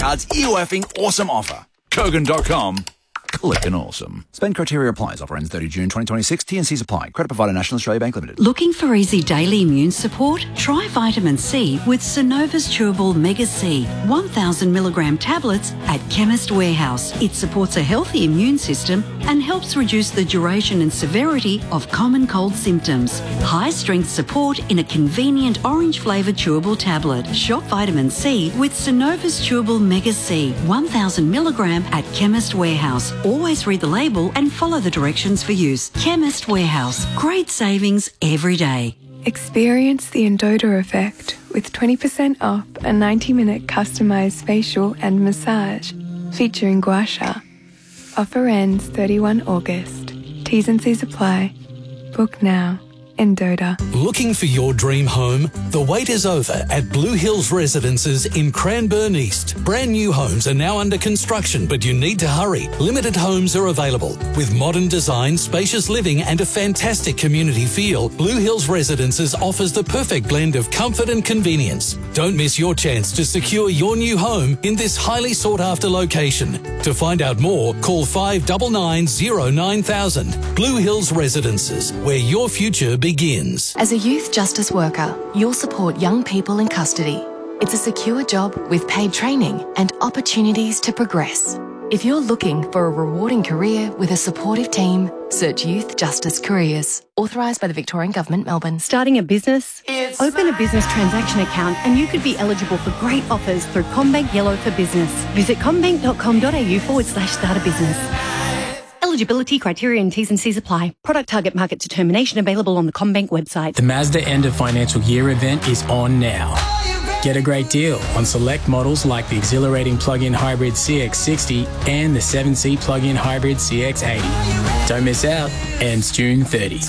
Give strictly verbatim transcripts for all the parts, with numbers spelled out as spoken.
Cards E-waffing awesome offer. Kogan dot com. Click and awesome. Spend criteria applies. Offer ends thirtieth of June twenty twenty-six. T and Cs apply. Credit provider National Australia Bank Limited. Looking for easy daily immune support? Try vitamin C with Synova's Chewable Mega C, one thousand milligram tablets at Chemist Warehouse. It supports a healthy immune system and helps reduce the duration and severity of common cold symptoms. High strength support in a convenient orange flavoured chewable tablet. Shop vitamin C with Synova's Chewable Mega C, one thousand milligram at Chemist Warehouse. Always read the label and follow the directions for use. Chemist Warehouse. Great savings every day. Experience the Endota effect with twenty percent off a ninety minute customised facial and massage featuring gua sha. Offer ends thirty-first of August. T's and C's apply. Book now. Endota. Looking for your dream home? The wait is over at Blue Hills Residences in Cranbourne East. Brand new homes are now under construction, but you need to hurry. Limited homes are available. With modern design, spacious living and a fantastic community feel, Blue Hills Residences offers the perfect blend of comfort and convenience. Don't miss your chance to secure your new home in this highly sought-after location. To find out more, call five nine nine zero nine thousand. Blue Hills Residences, where your future begins. As a youth justice worker, you'll support young people in custody. It's a secure job with paid training and opportunities to progress. If you're looking for a rewarding career with a supportive team, search Youth Justice Careers. Authorised by the Victorian Government, Melbourne. Starting a business? It's Open a business transaction account and you could be eligible for great offers through CommBank Yellow for Business. Visit commbank.com.au forward slash start a business. Eligibility criteria and T's and C's apply. Product target market determination available on the CommBank website. The Mazda End of Financial Year event is on now. Get a great deal on select models like the exhilarating plug-in hybrid C X sixty and the seven seat plug-in hybrid C X eighty. Don't miss out. Ends June thirtieth.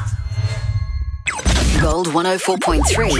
Gold one oh four point three.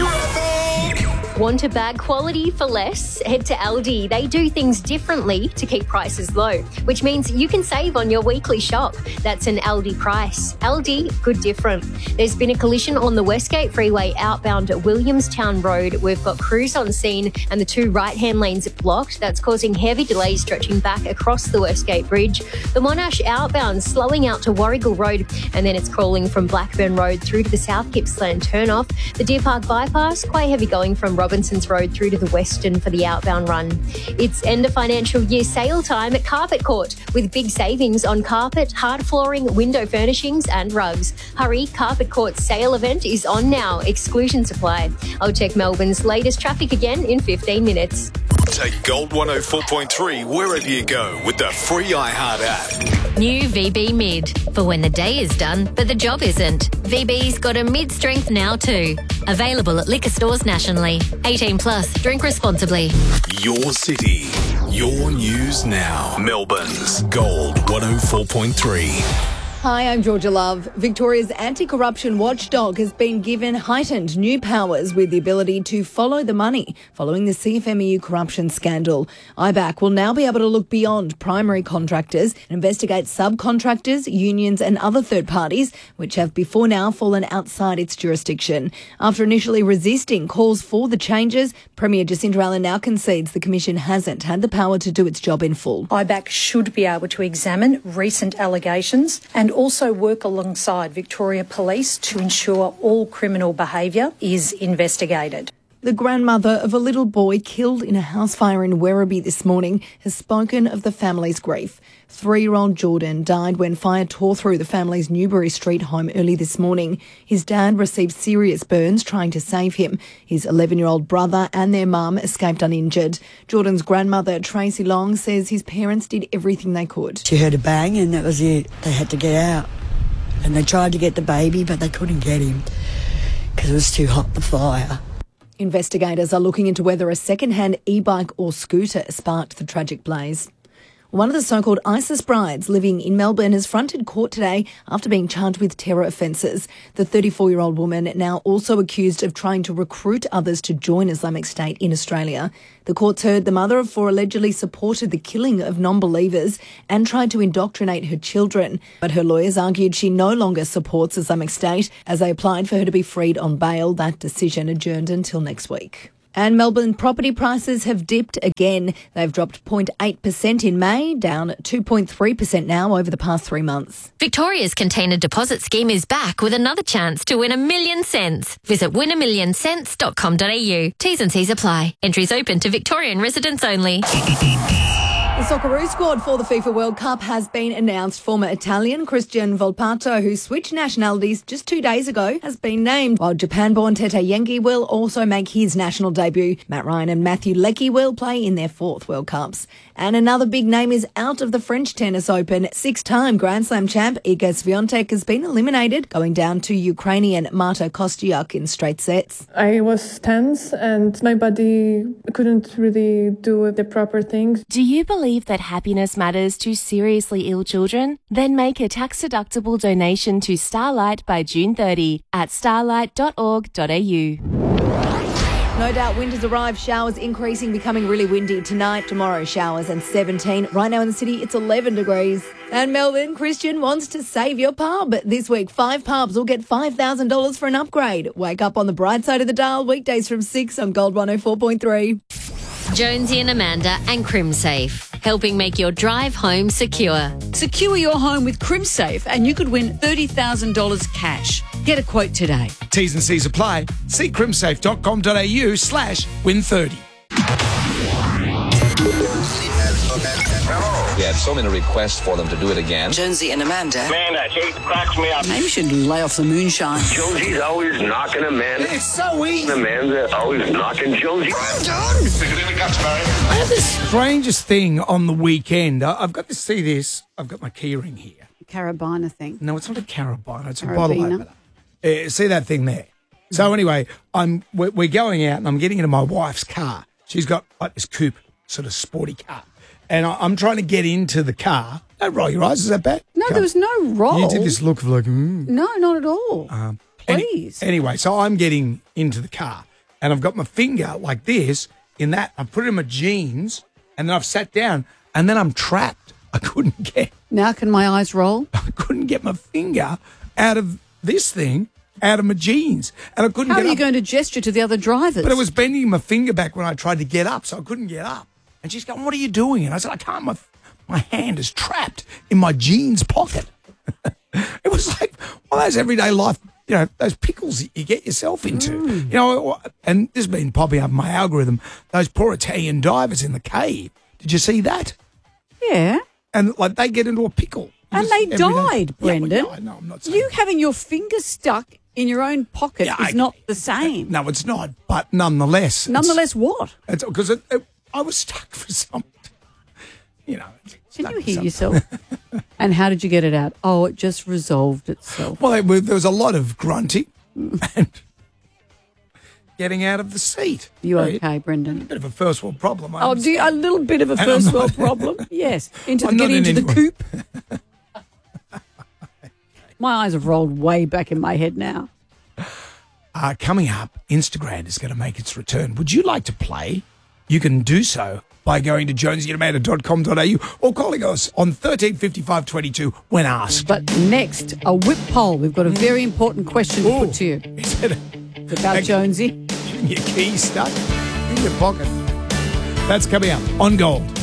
Want a bag quality for less? Head to Aldi. They do things differently to keep prices low, which means you can save on your weekly shop. That's an Aldi price. Aldi, good different. There's been a collision on the Westgate Freeway outbound at Williamstown Road. We've got crews on scene and the two right-hand lanes are blocked. That's causing heavy delays stretching back across the Westgate Bridge. The Monash outbound slowing out to Warrigal Road and then it's crawling from Blackburn Road through to the South Gippsland turnoff. The Deer Park bypass, quite heavy going from Robinson's Road through to the Western for the outbound run. It's end of financial year sale time at Carpet Court with big savings on carpet, hard flooring, window furnishings and rugs. Hurry, Carpet Court's sale event is on now. Exclusions apply. I'll check Melbourne's latest traffic again in fifteen minutes. Take Gold one oh four point three wherever you go with the free iHeart app. New V B Mid. For when the day is done, but the job isn't. V B's got a mid-strength now too. Available at liquor stores nationally. eighteen plus. Drink responsibly. Your city. Your news now. Melbourne's Gold one oh four point three. Hi, I'm Georgia Love. Victoria's anti-corruption watchdog has been given heightened new powers with the ability to follow the money following the C F M E U corruption scandal. I B A C will now be able to look beyond primary contractors and investigate subcontractors, unions and other third parties, which have before now fallen outside its jurisdiction. After initially resisting calls for the changes, Premier Jacinta Allen now concedes the Commission hasn't had the power to do its job in full. I B A C should be able to examine recent allegations and also work alongside Victoria Police to ensure all criminal behaviour is investigated. The grandmother of a little boy killed in a house fire in Werribee this morning has spoken of the family's grief. Three-year-old Jordan died when fire tore through the family's Newbury Street home early this morning. His dad received serious burns trying to save him. His eleven-year-old brother and their mum escaped uninjured. Jordan's grandmother, Tracy Long, says his parents did everything they could. She heard a bang and that was it. They had to get out. And they tried to get the baby, but they couldn't get him because it was too hot, the fire. Investigators are looking into whether a second-hand e-bike or scooter sparked the tragic blaze. One of the so-called ISIS brides living in Melbourne has fronted court today after being charged with terror offences. The thirty-four-year-old woman now also accused of trying to recruit others to join Islamic State in Australia. The courts heard the mother of four allegedly supported the killing of non-believers and tried to indoctrinate her children. But her lawyers argued she no longer supports Islamic State as they applied for her to be freed on bail. That decision adjourned until next week. And Melbourne property prices have dipped again. They've dropped zero point eight percent in May, down two point three percent now over the past three months. Victoria's container deposit scheme is back with another chance to win a million cents. Visit win a million cents dot com dot a u. T's and C's apply. Entries open to Victorian residents only. The Socceroo squad for the FIFA World Cup has been announced. Former Italian Christian Volpato, who switched nationalities just two days ago, has been named, while Japan-born Tete Yengi will also make his national debut. Matt Ryan and Matthew Leckie will play in their fourth World Cups. And another big name is out of the French Tennis Open. Six-time Grand Slam champ Iga Swiatek has been eliminated, going down to Ukrainian Marta Kostyuk in straight sets. I was tense and my body couldn't really do the proper things. Do you believe that happiness matters to seriously ill children? Then make a tax-deductible donation to Starlight by June thirtieth at starlight dot org dot a u. No doubt winter's arrived, showers increasing, becoming really windy tonight. Tomorrow, showers and seventeen. Right now in the city, it's eleven degrees. And Melbourne, Christian wants to save your pub. This week, five pubs will get five thousand dollars for an upgrade. Wake up on the bright side of the dial, weekdays from six on Gold one oh four point three. Jonesy and Amanda and CrimSafe, helping make your drive home secure. Secure your home with CrimSafe and you could win thirty thousand dollars cash. Get a quote today. T's and C's apply. See crimsafe dot com dot a u slash win thirty. We had so many requests for them to do it again. Jonesy and Amanda. Man, that hate cracks me up. Maybe you should lay off the moonshine. Jonesy's always knocking Amanda. It's so easy. Amanda always knocking Jonesy. I'm done. Stick it in the guts, Barry. I had the strangest thing on the weekend. I- I've got to see this. I've got my key ring here. Carabiner thing. No, it's not a carabiner. It's a Carabiner. bottle opener. Uh, see that thing there? So anyway, I'm we're, we're going out and I'm getting into my wife's car. She's got like this coupe, sort of sporty car. And I, I'm trying to get into the car. Don't roll your eyes. Is that bad? No, Come. there was no roll. You did this look of like, mm. No, not at all. Um, Please. Any, anyway, so I'm getting into the car and I've got my finger like this in that. I've put it in my jeans and then I've sat down and then I'm trapped. I couldn't get. Now can my eyes roll? I couldn't get my finger out of this thing, out of my jeans. And I couldn't How get are you up. going to gesture to the other drivers? But I was bending my finger back when I tried to get up, so I couldn't get up. And she's going, what are you doing? And I said, I can't. My, my hand is trapped in my jeans pocket. It was like one of those everyday life, you know, those pickles that you get yourself into. Mm. You know, and this has been popping up in my algorithm, those poor Italian divers in the cave. Did you see that? Yeah. And like they get into a pickle. And they died, Brendan. Yeah, well, no, no, I'm not saying you having your finger stuck in your own pocket Yeah, is I- not the same. No, it's not. But nonetheless. Nonetheless, what? It's because it, it, I was stuck for some, you know. Can you hear yourself? And how did you get it out? Oh, it just resolved itself. Well, it, there was a lot of grunting and getting out of the seat. You Right? okay, Brendan? A bit of a first world problem. I Oh, do you, a little bit of a And I'm first not- world problem? Yes. Into the, I'm not getting in into the any way- coop. My eyes have rolled way back in my head now. Uh, coming up, Instagram is going to make its return. Would you like to play? You can do so by going to jonesy and amanda dot com dot a u or calling us on thirteen fifty-five twenty-two when asked. But next, a whip poll. We've got a very important question to Ooh, put to you. Is it a, It's about Like- Jonesy. getting your keys stuck in your pocket? That's coming up on Gold.